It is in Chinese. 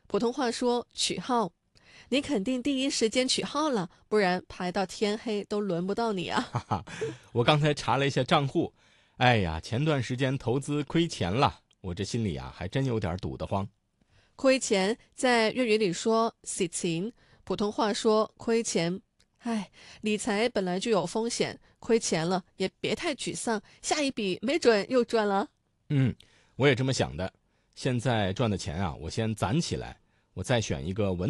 普通话说取号，你肯定第一时间取号了，不然排到天黑都轮不到你啊。 哈哈，我刚才查了一下账户，哎呀，前段时间投资亏钱了，我这心里啊还真有点堵得慌。 亏钱在粤语里说蝕錢，普通话说亏钱。唉，理财本来就有风险，亏钱了也别太沮丧，下一笔没准又赚了。 嗯，我也这么想的。现在赚的钱啊，我先攒起来，我再选一个稳